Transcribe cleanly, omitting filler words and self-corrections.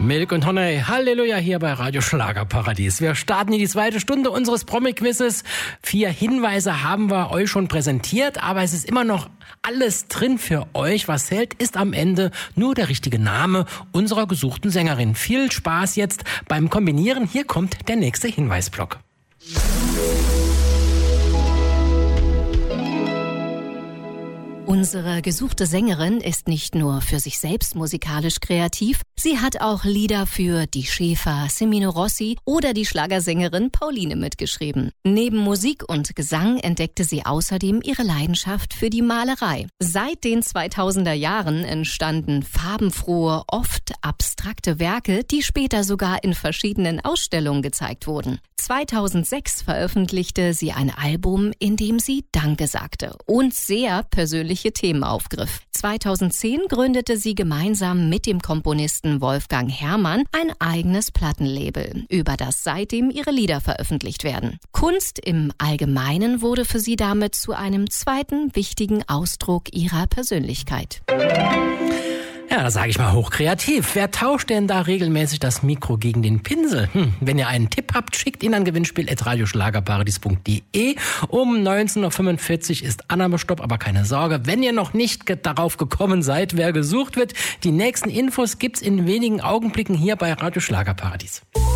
Milk und Honey, Halleluja, hier bei Radio Schlagerparadies. Wir starten in die zweite Stunde unseres Promi-Quizzes. 4 Hinweise haben wir euch schon präsentiert, aber es ist immer noch alles drin für euch. Was zählt, ist am Ende nur der richtige Name unserer gesuchten Sängerin. Viel Spaß jetzt beim Kombinieren. Hier kommt der nächste Hinweisblock. Unsere gesuchte Sängerin ist nicht nur für sich selbst musikalisch kreativ, sie hat auch Lieder für Die Schäfer, Semino Rossi oder die Schlagersängerin Pauline mitgeschrieben. Neben Musik und Gesang entdeckte sie außerdem ihre Leidenschaft für die Malerei. Seit den 2000er Jahren entstanden farbenfrohe, oft abstrakte Werke, die später sogar in verschiedenen Ausstellungen gezeigt wurden. 2006 veröffentlichte sie ein Album, in dem sie Danke sagte und sehr persönliche Themen aufgriff. 2010 gründete sie gemeinsam mit dem Komponisten Wolfgang Herrmann ein eigenes Plattenlabel, über das seitdem ihre Lieder veröffentlicht werden. Kunst im Allgemeinen wurde für sie damit zu einem zweiten wichtigen Ausdruck ihrer Persönlichkeit. Ja, da sage ich mal hochkreativ. Wer tauscht denn da regelmäßig das Mikro gegen den Pinsel? Wenn ihr einen Tipp habt, schickt ihn an gewinnspiel@radioschlagerparadies.de. Um 19.45 Uhr ist Annahme Stopp, aber keine Sorge. Wenn ihr noch nicht darauf gekommen seid, wer gesucht wird, die nächsten Infos gibt's in wenigen Augenblicken hier bei Radio Schlagerparadies.